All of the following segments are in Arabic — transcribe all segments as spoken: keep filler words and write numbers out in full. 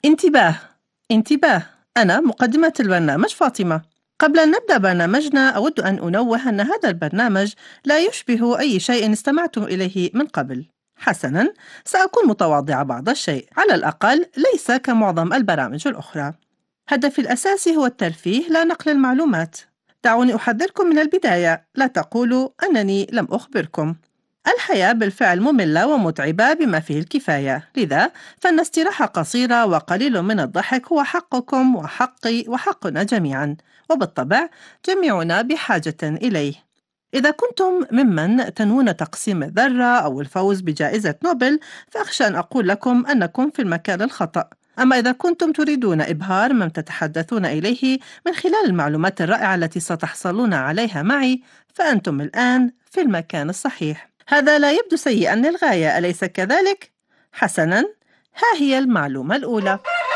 انتباه انتباه أنا مقدمة البرنامج فاطمة. قبل أن نبدأ برنامجنا أود أن أنوه أن هذا البرنامج لا يشبه أي شيء استمعتم إليه من قبل. حسناً، سأكون متواضعة بعض الشيء، على الأقل ليس كمعظم البرامج الأخرى. هدفي الأساسي هو الترفيه لا نقل المعلومات. دعوني أحذركم من البداية، لا تقولوا أنني لم أخبركم. الحياة بالفعل مملة ومتعبة بما فيه الكفاية، لذا فإن استراحة قصيرة وقليل من الضحك هو حقكم وحقي وحقنا جميعا، وبالطبع جميعنا بحاجة إليه. إذا كنتم ممن تنوون تقسيم الذرة أو الفوز بجائزة نوبل، فأخشى أن أقول لكم أنكم في المكان الخطأ. أما إذا كنتم تريدون إبهار من تتحدثون إليه من خلال المعلومات الرائعة التي ستحصلون عليها معي، فأنتم الآن في المكان الصحيح. هذا لا يبدو سيئا للغاية، أليس كذلك؟ حسنا، ها هي المعلومة الأولى.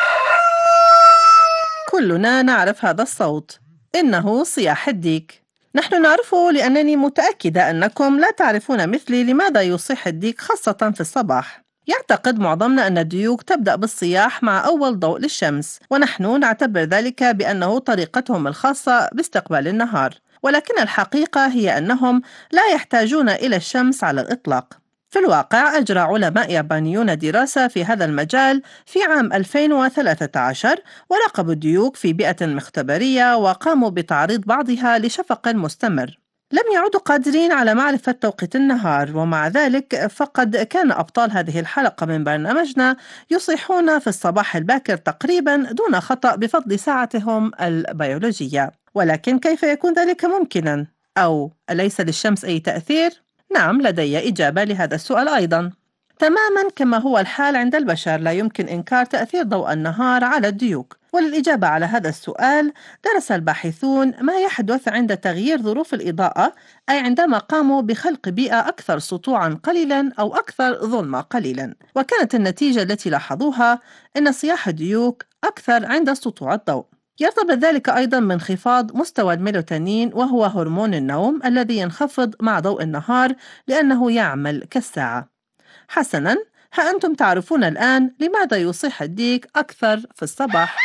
كلنا نعرف هذا الصوت، إنه صياح الديك. نحن نعرفه لأنني متأكدة أنكم لا تعرفون مثلي لماذا يصيح الديك خاصة في الصباح. يعتقد معظمنا أن الديوك تبدأ بالصياح مع أول ضوء للشمس، ونحن نعتبر ذلك بأنه طريقتهم الخاصة باستقبال النهار، ولكن الحقيقة هي أنهم لا يحتاجون إلى الشمس على الإطلاق. في الواقع، أجرى علماء يابانيون دراسة في هذا المجال في عام ألفين وثلاثة عشر، وراقبوا الديوك في بيئة مختبرية وقاموا بتعريض بعضها لشفق مستمر. لم يعودوا قادرين على معرفة توقيت النهار، ومع ذلك فقد كان أبطال هذه الحلقة من برنامجنا يصيحون في الصباح الباكر تقريبا دون خطأ بفضل ساعتهم البيولوجية. ولكن كيف يكون ذلك ممكنا؟ أو أليس للشمس أي تأثير؟ نعم، لدي إجابة لهذا السؤال أيضا. تماما كما هو الحال عند البشر، لا يمكن إنكار تأثير ضوء النهار على الديوك. وللإجابة على هذا السؤال، درس الباحثون ما يحدث عند تغيير ظروف الإضاءة، أي عندما قاموا بخلق بيئة أكثر سطوعا قليلا أو أكثر ظلمة قليلا. وكانت النتيجة التي لاحظوها أن صياح الديوك أكثر عند سطوع الضوء. يرتبط ذلك أيضا بانخفاض مستوى الميلاتونين، وهو هرمون النوم الذي ينخفض مع ضوء النهار لأنه يعمل كالساعة. حسنا، ها أنتم تعرفون الآن لماذا يصيح الديك أكثر في الصباح.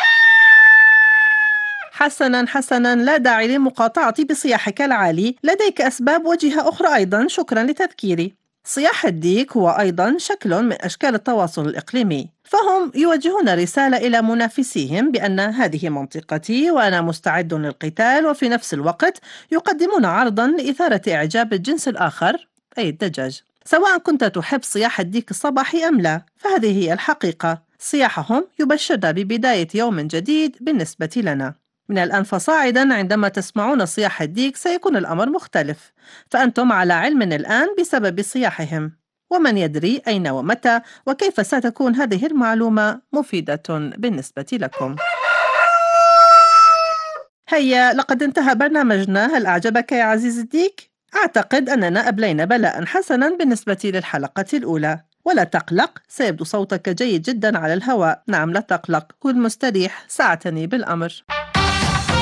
حسنا حسنا، لا داعي لمقاطعتي بصياحك العالي، لديك أسباب وجهة أخرى أيضا، شكرا لتذكيري. صياح الديك هو أيضا شكل من أشكال التواصل الإقليمي، فهم يوجهون رسالة إلى منافسيهم بأن هذه منطقتي وأنا مستعد للقتال، وفي نفس الوقت يقدمون عرضا لإثارة إعجاب الجنس الآخر أي الدجاج. سواء كنت تحب صياح الديك الصباحي أم لا، فهذه هي الحقيقة. صياحهم يبشرنا ببداية يوم جديد بالنسبة لنا. من الآن فصاعدا، عندما تسمعون صياح الديك سيكون الأمر مختلف، فأنتم على علم الآن بسبب صياحهم، ومن يدري أين ومتى وكيف ستكون هذه المعلومة مفيدة بالنسبة لكم. هيا، لقد انتهى برنامجنا، هل أعجبك يا عزيز الديك؟ أعتقد أننا أبلينا بلاء حسنا بالنسبة للحلقة الأولى. ولا تقلق، سيبدو صوتك جيد جدا على الهواء. نعم، لا تقلق، كن مستريح، ساعتني بالأمر.